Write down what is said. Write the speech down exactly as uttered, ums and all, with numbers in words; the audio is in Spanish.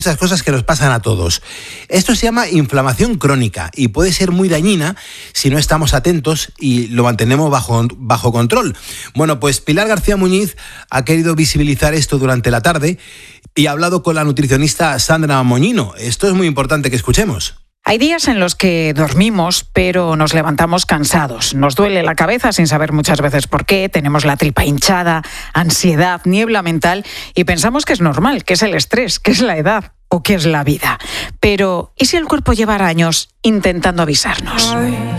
Esas cosas que nos pasan a todos. Esto se llama inflamación crónica y puede ser muy dañina si no estamos atentos y lo mantenemos bajo, bajo control. Bueno, pues Pilar García Muñiz ha querido visibilizar esto durante la tarde y ha hablado con la nutricionista Sandra Moñino. Esto es muy importante que escuchemos. Hay días en los que dormimos, pero nos levantamos cansados. Nos duele la cabeza sin saber muchas veces por qué, tenemos la tripa hinchada, ansiedad, niebla mental y pensamos que es normal, que es el estrés, que es la edad o que es la vida. Pero, ¿y si el cuerpo llevara años intentando avisarnos?